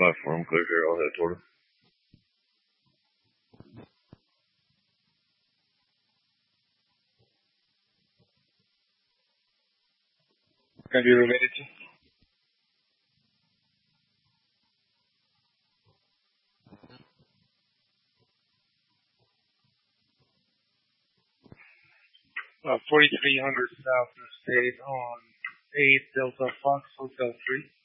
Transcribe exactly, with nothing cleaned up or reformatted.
platform, clear here, I'll head toward it. Can you repeat it? Uh, forty-three hundred South State on eight Delta Fox Hotel three.